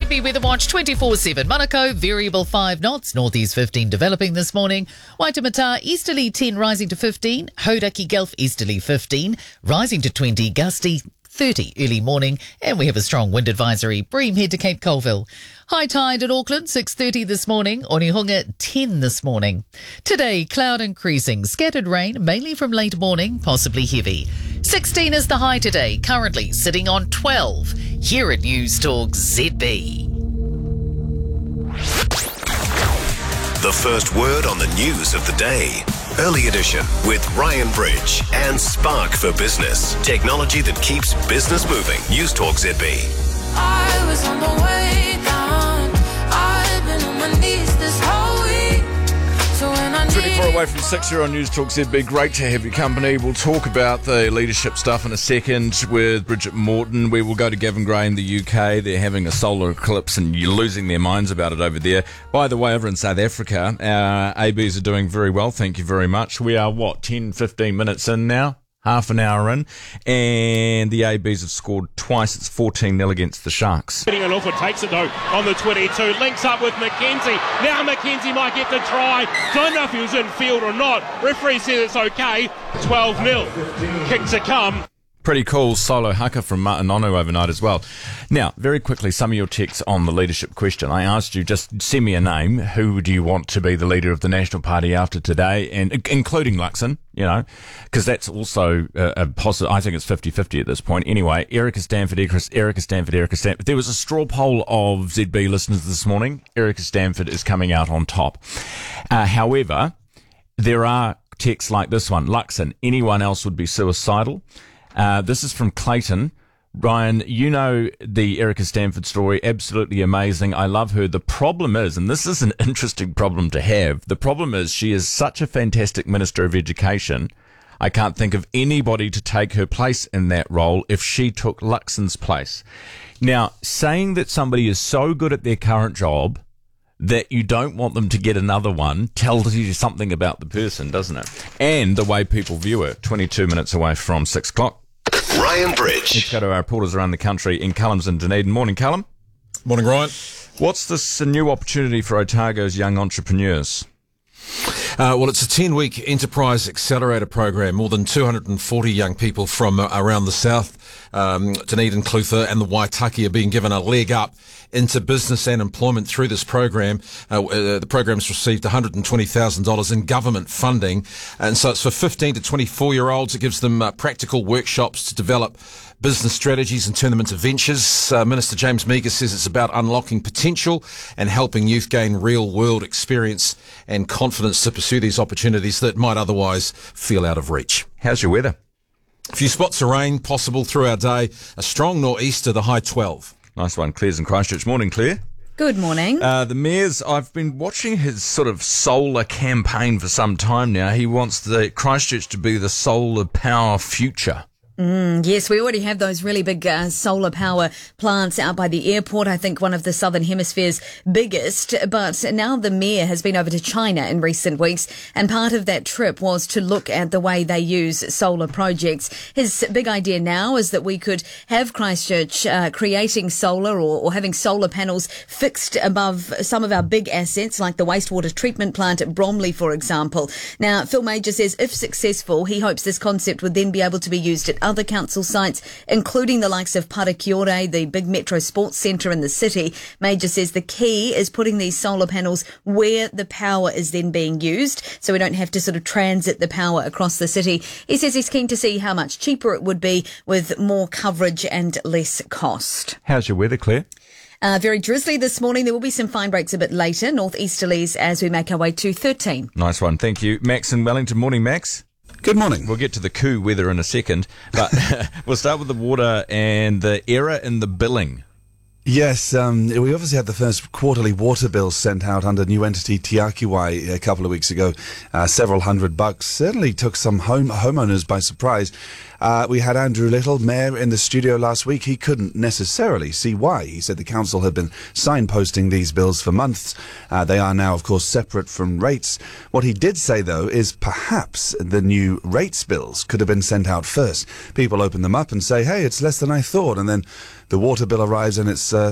ZB Weather Watch 24/7. Manukau, variable 5 knots. Northeast 15 developing this morning. Waitemata, easterly 10 rising to 15. Hauraki Gulf, easterly 15 rising to 20. Gusty 30 early morning, and we have a strong wind advisory. Bream head to Cape Colville. High tide at Auckland, 6:30 this morning. Onehunga, 10 this morning. Today, cloud increasing. Scattered rain, mainly from late morning, possibly heavy. 16 is the high today, currently sitting on 12. Here at News Talk ZB. The first word on the news of the day. Early edition with Ryan Bridge and Spark for Business. Technology that keeps business moving. News Talk ZB. I was on the way down. I've been on my knees this whole week. So when I 24 away from 6 here on News Talk ZB. Great to have your company. We'll talk about the leadership stuff in a second with Bridget Morton. We will go to Gavin Gray in the UK. They're having a solar eclipse and you're losing their minds about it over there. By the way, over in South Africa, our ABs are doing very well. Thank you very much. We are, 10, 15 minutes in now? Half an hour in, and the ABs have scored twice. It's 14-0 against the Sharks. Alford takes it though on the 22, links up with McKenzie. Now McKenzie might get the try. Don't know if he was in field or not. Referee says it's okay. 12-0. Kick to come. Pretty cool solo haka from Matanonu overnight as well. Now, very quickly, some of your texts on the leadership question. I asked you, just send me a name. Who do you want to be the leader of the National Party after today? And including Luxon, because that's also a possible. I think it's 50-50 at this point. Anyway, Erica Stanford. There was a straw poll of ZB listeners this morning. Erica Stanford is coming out on top. However, there are texts like this one. Luxon, anyone else would be suicidal. This is from Clayton. Ryan, you know the Erica Stanford story, absolutely amazing. I love her. The problem is, and this is an interesting problem to have, the problem is she is such a fantastic Minister of Education. I can't think of anybody to take her place in that role if she took Luxon's place. Now, saying that somebody is so good at their current job that you don't want them to get another one tells you something about the person, doesn't it? And the way people view her. 22 minutes away from 6 o'clock. Ryan Bridge. Let's go to our reporters around the country in Callum's and Dunedin. Morning, Callum. Morning, Ryan. What's this new opportunity for Otago's young entrepreneurs? Well, it's a 10-week Enterprise Accelerator program. More than 240 young people from around the south, Dunedin, Clutha and the Waitaki are being given a leg up into business and employment through this program. The program's received $120,000 in government funding. And so it's for 15 to 24-year-olds. It gives them practical workshops to develop business strategies and turn them into ventures. Minister James Meagher says it's about unlocking potential and helping youth gain real-world experience and confidence to pursue these opportunities that might otherwise feel out of reach. How's your weather? A few spots of rain possible through our day. A strong nor'easter, the high 12. Nice one. Claire's in Christchurch. Morning, Claire. Good morning. The Mayor's, I've been watching his sort of solar campaign for some time now. He wants the Christchurch to be the solar power future. Yes, we already have those really big solar power plants out by the airport. I think one of the Southern Hemisphere's biggest. But now the Mayor has been over to China in recent weeks, and part of that trip was to look at the way they use solar projects. His big idea now is that we could have Christchurch creating solar or having solar panels fixed above some of our big assets, like the wastewater treatment plant at Bromley, for example. Now, Phil Major says if successful, he hopes this concept would then be able to be used at other council sites, including the likes of Parakiore, the big metro sports centre in the city. Major says the key is putting these solar panels where the power is then being used, so we don't have to sort of transit the power across the city. He says he's keen to see how much cheaper it would be with more coverage and less cost. How's your weather, Claire? Very drizzly this morning. There will be some fine breaks a bit later, northeasterlies as we make our way to 13. Nice one. Thank you. Max in Wellington. Morning, Max. Good morning. We'll get to the coup weather in a second, but we'll start with the water and the error in the billing. Yes, we obviously had the first quarterly water bills sent out under new entity Tiakiwai a couple of weeks ago. Several $100. Certainly took some homeowners by surprise. We had Andrew Little, Mayor, in the studio last week. He couldn't necessarily see why. He said the council had been signposting these bills for months. They are now, of course, separate from rates. What he did say, though, is perhaps the new rates bills could have been sent out first. People open them up and say, hey, it's less than I thought, and then The water bill arrives and it's, so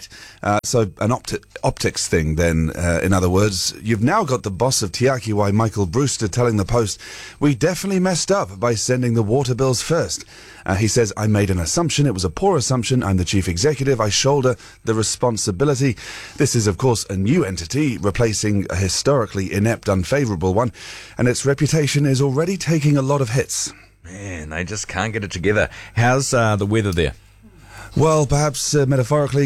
an optics thing then, in other words. You've now got the boss of Te Akiwai, Michael Brewster, telling the Post, we definitely messed up by sending the water bills first. He says, I made an assumption. It was a poor assumption. I'm the chief executive. I shoulder the responsibility. This is, of course, a new entity replacing a historically inept, unfavourable one, and its reputation is already taking a lot of hits. Man, they just can't get it together. How's the weather there? Well, perhaps metaphorically,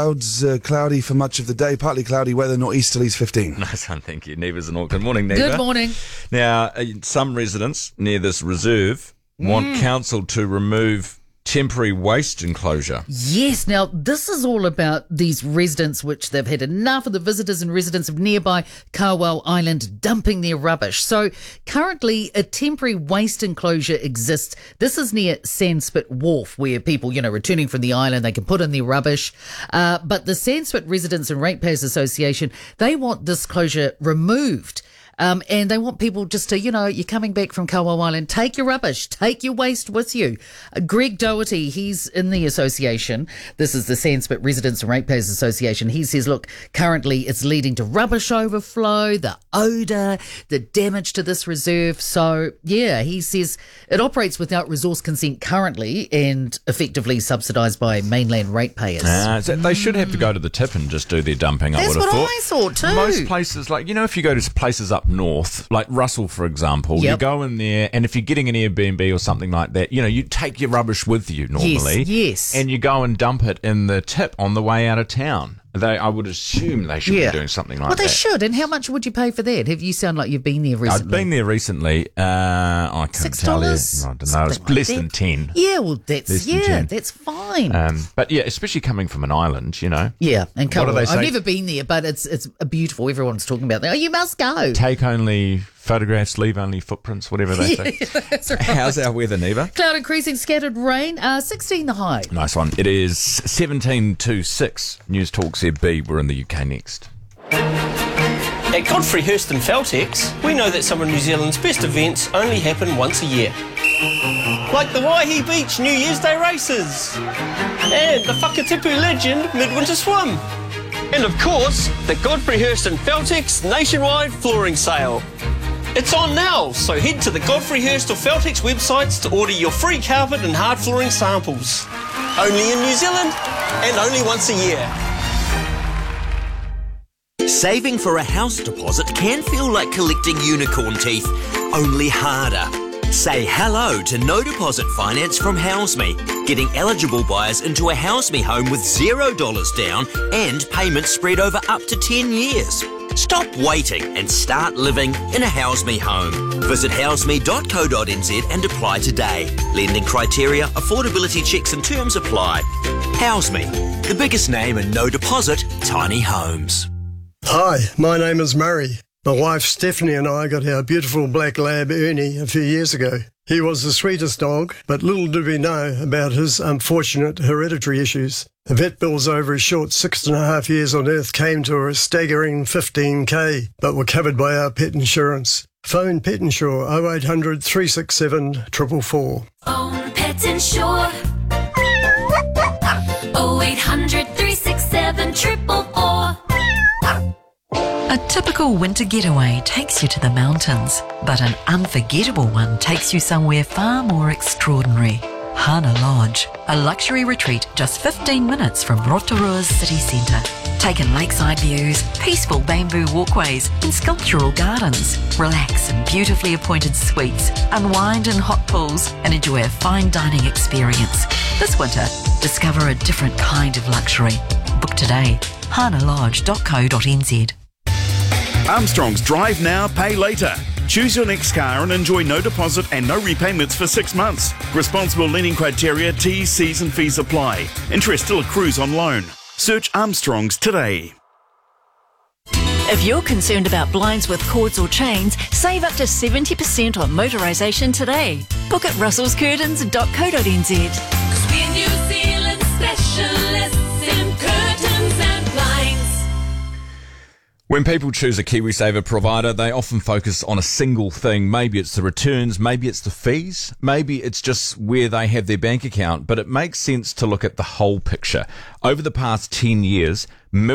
cloudy for much of the day, partly cloudy weather, northeasterlies 15. Nice one, thank you. Neva's in Auckland. Morning, Neva. Good morning. Now, some residents near this reserve want council to remove temporary waste enclosure. Yes, now this is all about these residents which they've had enough of the visitors and residents of nearby Kawau Island dumping their rubbish. So currently a temporary waste enclosure exists. This is near Sandspit Wharf where people, returning from the island, they can put in their rubbish. But the Sandspit Residents and Ratepayers Association, they want this closure removed. And they want people just to, you're coming back from Kawau Island, take your rubbish, take your waste with you. Greg Doherty, he's in the association. This is the Sandspit Residents and Ratepayers Association. He says, look, currently it's leading to rubbish overflow, the odour, the damage to this reserve. So, yeah, he says it operates without resource consent currently and effectively subsidised by mainland ratepayers. So they should have to go to the tip and just do their dumping, I would have thought. That's what I thought too. Most places, if you go to places up north, like Russell, for example, you go in there, and if you're getting an Airbnb or something like that, you take your rubbish with you normally. Yes. And you go and dump it in the tip on the way out of town. I would assume they should be doing something like that. Well, they should. And how much would you pay for that? Have you sound like you've been there recently? I've been there recently. I can't tell you. $6? I don't know. It's less than 10. Yeah, well, that's fine. But yeah, especially coming from an island, Yeah, and What do they say? I've never been there, but it's beautiful. Everyone's talking about that. Oh, you must go. Take only photographs, leave only footprints, whatever they say. That's right. How's our weather, Neva? Cloud increasing, scattered rain, 16 the high. Nice one. It is 17 to 6. News Talk ZB. We're in the UK next. At Godfrey Hirst and Feltex, we know that some of New Zealand's best events only happen once a year. Like the Waihi Beach New Year's Day races, and the Whakatipu Legend Midwinter Swim, and of course, the Godfrey Hirst and Feltex nationwide flooring sale. It's on now, so head to the Godfrey Hirst or Feltex websites to order your free carpet and hard flooring samples. Only in New Zealand, and only once a year. Saving for a house deposit can feel like collecting unicorn teeth, only harder. Say hello to no deposit finance from HouseMe, getting eligible buyers into a HouseMe home with $0 down and payments spread over up to 10 years. Stop waiting and start living in a HouseMe home. Visit houseme.co.nz and apply today. Lending criteria, affordability checks and terms apply. HouseMe, the biggest name in no deposit tiny homes. Hi, my name is Murray. My wife Stephanie and I got our beautiful black lab Ernie a few years ago. He was the sweetest dog, but little did we know about his unfortunate hereditary issues. The vet bills over his short 6.5 years on Earth came to a staggering $15,000, but were covered by our pet insurance. Phone Pet Insure 0800 367 444. Own Pet Insure 0800 367 444. A typical winter getaway takes you to the mountains, but an unforgettable one takes you somewhere far more extraordinary. Hana Lodge, a luxury retreat just 15 minutes from Rotorua's city centre. Take in lakeside views, peaceful bamboo walkways and sculptural gardens. Relax in beautifully appointed suites, unwind in hot pools and enjoy a fine dining experience. This winter, discover a different kind of luxury. Book today, hanalodge.co.nz. Armstrong's Drive Now, Pay Later. Choose your next car and enjoy no deposit and no repayments for 6 months. Responsible lending criteria, T's, C's and fees apply. Interest still accrues on loan. Search Armstrong's today. If you're concerned about blinds with cords or chains, save up to 70% on motorisation today. Book at russellscurtains.co.nz. 'Cause we're New Zealand specialists in curtains and blinds. When people choose a KiwiSaver provider, they often focus on a single thing. Maybe it's the returns, maybe it's the fees, maybe it's just where they have their bank account, but it makes sense to look at the whole picture. Over the past 10 years,